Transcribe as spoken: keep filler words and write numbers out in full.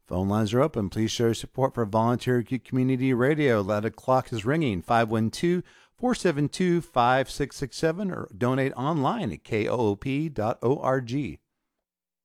Phone lines are open. Please show your support for Volunteer Community Radio. That clock is ringing. five one two, four seven two, five six six seven or donate online at koop dot org.